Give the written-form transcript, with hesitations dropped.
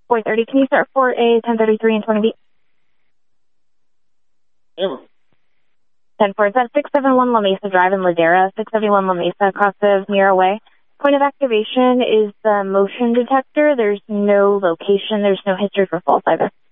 430, can you start for a 1033 and 20 beat? Hammer. 10-4, is that 671 La Mesa Drive in Ladera, 671 La Mesa across of Mira Way. Point of activation is the motion detector. There's no location. There's no history for false either.